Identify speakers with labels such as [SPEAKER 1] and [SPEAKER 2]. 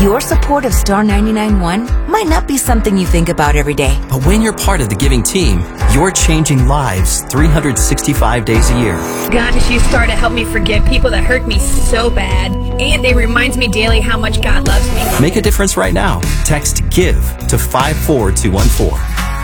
[SPEAKER 1] Your support of Star 99.1 might not be something you think about every day.
[SPEAKER 2] But when you're part of the giving team, you're changing lives 365 days a year.
[SPEAKER 3] Gosh, you Star to help me forgive people that hurt me so bad. And it reminds me daily how much God loves me.
[SPEAKER 2] Make a difference right now. Text GIVE to 54214.